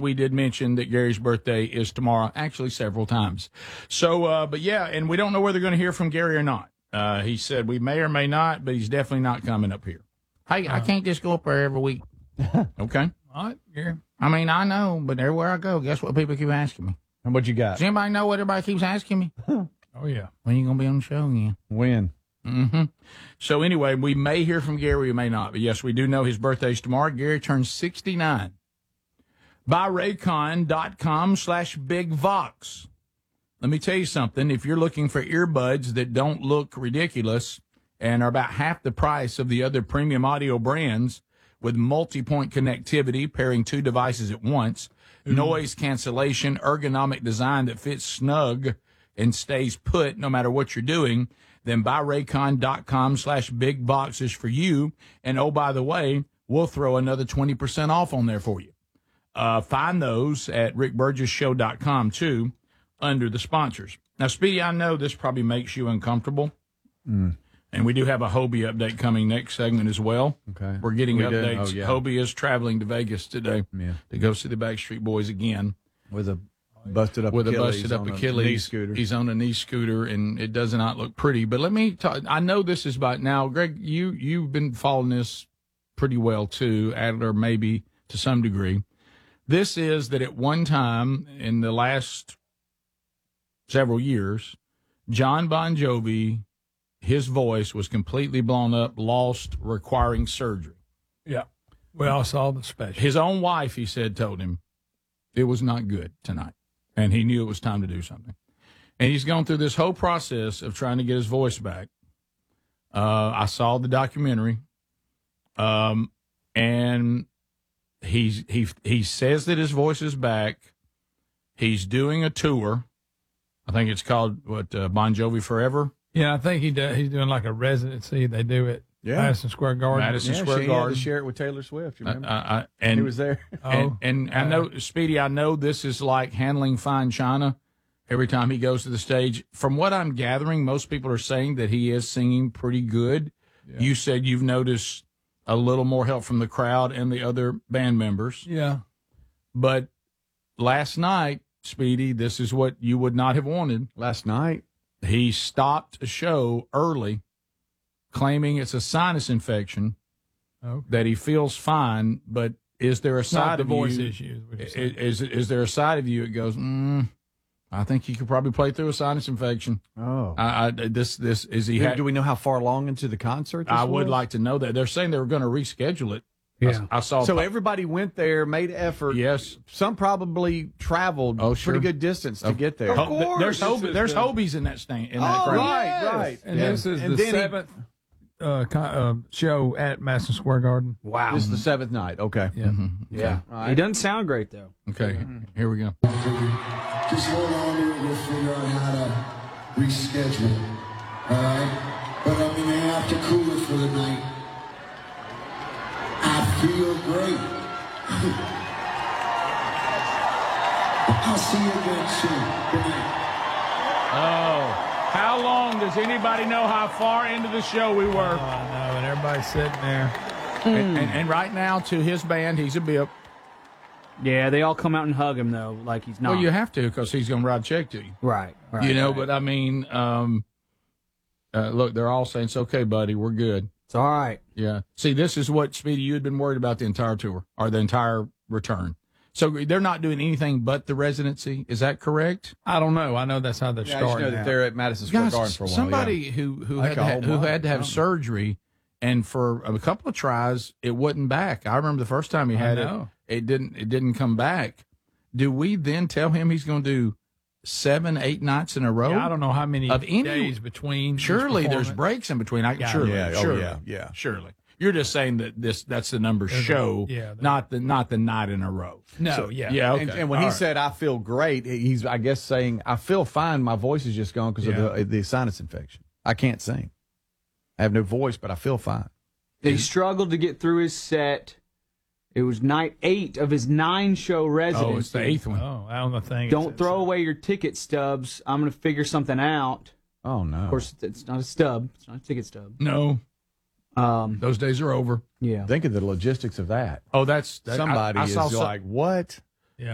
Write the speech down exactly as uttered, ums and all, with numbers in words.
we did mention that Gary's birthday is tomorrow, actually several times. So, uh, but yeah, and we don't know whether we're going to hear from Gary or not. Uh, he said we may or may not, but he's definitely not coming up here. Hey, uh, I can't just go up there every week. Okay. All right, Gary. I mean, I know, but everywhere I go, guess what people keep asking me? And what you got? Does anybody know what everybody keeps asking me? Oh, yeah. When you going to be on the show again? When? Mm-hmm. So anyway, we may hear from Gary, we may not. But yes, we do know his birthday's tomorrow. Gary turns sixty-nine. Buy Raycon.com slash Big Vox. Let me tell you something. If you're looking for earbuds that don't look ridiculous and are about half the price of the other premium audio brands with multi-point connectivity, pairing two devices at once, mm-hmm. noise cancellation, ergonomic design that fits snug and stays put no matter what you're doing, then buy Raycon.com slash Big Box is for you. And, oh, by the way, we'll throw another twenty percent off on there for you. Uh, find those at rick burgess show dot com, too, under the sponsors. Now, Speedy, I know this probably makes you uncomfortable. Mm. And we do have a Hobie update coming next segment as well. Okay. We're getting we updates. Oh, yeah. Hobie is traveling to Vegas today yeah. to go see the Backstreet Boys again. With a busted up With Achilles a busted up on Achilles. A knee scooter. He's on a knee scooter, and it does not look pretty. But let me talk. I know this is about now, Greg, you, you've been following this pretty well, too, Adler, maybe to some degree. This is that at one time in the last several years, John Bon Jovi, his voice was completely blown up, lost, requiring surgery. Yeah. Well, I saw the special. His own wife, he said, told him it was not good tonight, and he knew it was time to do something. And he's gone through this whole process of trying to get his voice back. Uh, I saw the documentary, um, and he's, he he says that his voice is back. He's doing a tour. I think it's called, what, uh, Bon Jovi Forever? Yeah, I think he does. He's doing like a residency. They do it. Yeah. Madison Square Garden. Madison yeah, Square she Garden. had to share it with Taylor Swift. You remember? Uh, uh, and he was there. And, Oh, and I know, Speedy, I know this is like handling fine china every time he goes to the stage. From what I'm gathering, most people are saying that he is singing pretty good. Yeah. You said you've noticed a little more help from the crowd and the other band members. Yeah. But last night, Speedy, this is what you would not have wanted. Last night? He stopped a show early, claiming it's a sinus infection, okay. that he feels fine, but is there a Not side the of voice you, issues? is, is, is there a side of you that goes, mm, I think he could probably play through a sinus infection. Oh. I, I, this, this, is he, do, ha- do we know how far along into the concert this I would was? like to know that. They're saying they were going to reschedule it. Yeah. I, I saw. So everybody went there, made effort. Yes. Some probably traveled Oh, sure. pretty good distance to get there. Ho- course. There's, This Hobie, is there's the- Hobies in that stand. In that Oh, crowd. right, Yes. right. And Yeah. this is And the then he- seventh uh, con- uh, show at Madison Square Garden. Wow. This is the seventh night. Okay. Yeah. Mm-hmm. Yeah. All right. He doesn't sound great, though. Okay, here we go. Just hold on to it. We'll figure out how to reschedule. All right? But I mean, they have to cool it for the night. I feel great. I'll see you again soon. Good night. Oh, how long does anybody know how far into the show we were? Oh, I know, and everybody's sitting there. And, and, and right now, to his band, he's a bip. Yeah, they all come out and hug him, though, like he's not. Well, you have to, because he's going to write a check to you. Right, right. You know, right. but I mean, um, uh, look, they're all saying, it's okay, buddy, we're good. It's all right. Yeah. See, this is what, Speedy, you had been worried about the entire tour, or the entire return. So they're not doing anything but the residency. Is that correct? I don't know. I know that's how they're Yeah, I just starting know that out. they're at Madison Square Guys, Garden for a while. somebody yeah. who, who, Like had a to ha- whole who month, had to have something. surgery, and for a couple of tries, it wasn't back. I remember the first time he had it, know. it didn't it didn't come back. Do we then tell him he's going to do seven, eight nights in a row? Yeah, I don't know how many Of any- days between. each Surely there's performance. breaks in between. I, Yeah, surely, yeah, oh, surely, yeah, yeah. surely. You're just saying that this that's the number There's a- show, yeah, there's- not the not the night in a row. No, So, yeah. yeah. Okay. And, and when All he right. said, I feel great, he's, I guess, saying, I feel fine. My voice is just gone because Yeah. of the, the sinus infection. I can't sing. I have no voice, but I feel fine. They struggled to get through his set. It was night eight of his nine-show residency. oh, it's the eighth one. Oh, I don't know. Thing. Don't throw away your ticket stubs. I'm going to figure something out. Oh, no. Of course, it's not a stub. It's not a ticket stub. No, Um, those days are over. yeah. Think of the logistics of that. Oh, that's that, Somebody I, I is saw some- like, what?